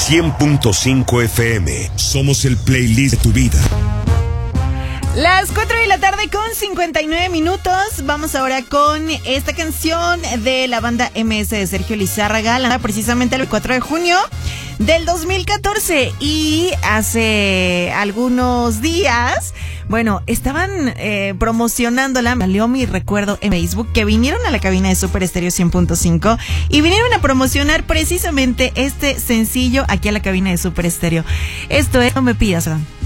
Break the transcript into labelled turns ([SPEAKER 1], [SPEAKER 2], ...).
[SPEAKER 1] 100.5 FM. Somos el playlist de tu vida.
[SPEAKER 2] Las 4:59 p.m. Vamos ahora con esta canción de la banda MS de Sergio Lizárraga, lanzada precisamente el 4 de junio del 2014. Y hace algunos días, bueno, estaban promocionándola. Salió mi recuerdo en Facebook que vinieron a la cabina de Super Estéreo 100.5 y vinieron a promocionar precisamente este sencillo aquí a la cabina de Super Estéreo. Esto es No Me Pidas,